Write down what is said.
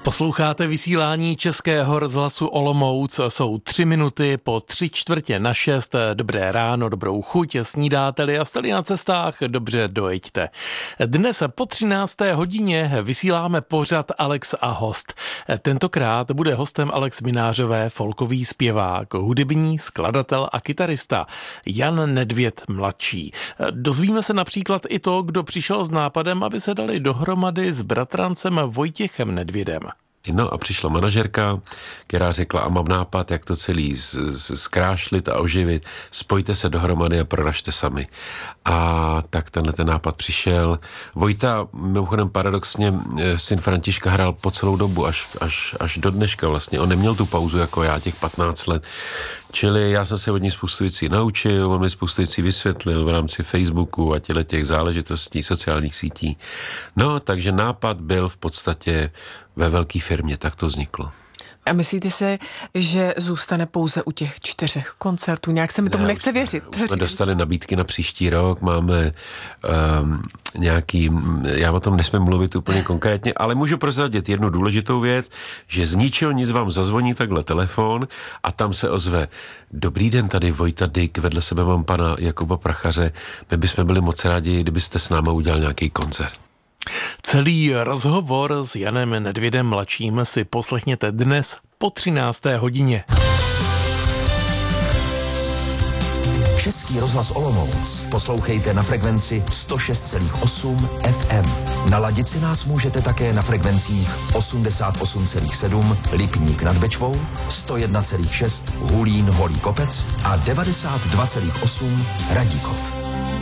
Posloucháte vysílání Českého rozhlasu Olomouc. Jsou 3 minuty po 5:45. Dobré ráno, dobrou chuť, snídáte-li a jste-li na cestách, dobře dojeďte. Dnes po 13. hodině vysíláme pořad Alex a host. Tentokrát bude hostem Alex Minářové, folkový zpěvák, hudební skladatel a kytarista Jan Nedvěd mladší. Dozvíme se například i to, kdo přišel s nápadem, aby se dali dohromady s bratrancem Vojtěchem Nedvědem. No a přišla manažerka, která řekla, a mám nápad, jak to celý zkrášlit a oživit, spojte se dohromady a proražte sami. A tak ten nápad přišel. Vojta, mimochodem paradoxně, syn Františka hrál po celou dobu, až do dneška vlastně. On neměl tu pauzu jako já, těch 15 let. Čili já jsem se od ní spoustu věcí naučil, on mi spoustu věcí vysvětlil v rámci Facebooku a těch záležitostí, sociálních sítí. No, takže nápad byl v podstatě ve velké firmě, tak to vzniklo. A myslíte si, že zůstane pouze u těch 4 koncertů? Nějak se mi tomu nechce věřit. Už jsme dostali nabídky na příští rok, máme nějaký, já o tom nesmím mluvit úplně konkrétně, ale můžu prozradit jednu důležitou věc, že z ničeho nic vám zazvoní takhle telefon a tam se ozve: dobrý den, tady Vojta Dyk, vedle sebe mám pana Jakuba Prachaře, my bychom byli moc rádi, kdybyste s náma udělal nějaký koncert. Celý rozhovor s Janem Nedvědem mladším si poslechněte dnes po 13. hodině. Český rozhlas Olomouc poslouchejte na frekvenci 106,8 FM. Naladit si nás můžete také na frekvencích 88,7 Lipník nad Bečvou, 101,6 Hulín Holý Kopec a 92,8 Radíkov.